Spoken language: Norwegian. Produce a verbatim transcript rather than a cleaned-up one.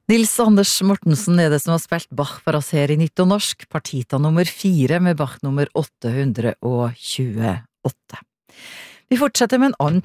Nils Anders Mortensen er det som har spilt Bach for oss her i Nytt og Norsk, partita nummer fire med Bach nummer åtte hundre og tjueåtte. Vi fortsetter med en annen